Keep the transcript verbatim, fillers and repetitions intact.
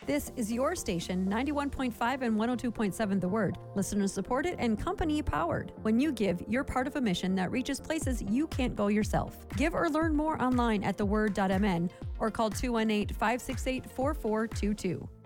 This is your station, ninety-one point five and one oh two point seven The Word. Listeners supported and company powered. When you give, you're part of a mission that reaches places you can't go yourself. Give or learn more online at the word dot m n or call two one eight, five six eight, four four two two.